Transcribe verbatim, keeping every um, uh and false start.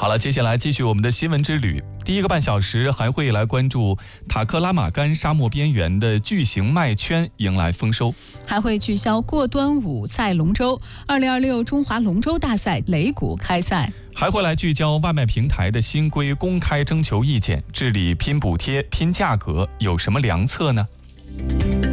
好了，接下来继续我们的新闻之旅。第一个半小时还会来关注塔克拉玛干沙漠边缘的巨型麦圈迎来丰收， 还会聚焦过端午赛龙舟，二零二六中华龙舟大赛擂鼓开赛， 还会来聚焦外卖平台的新规公开征求意见，治理拼补贴、拼价格有什么良策呢？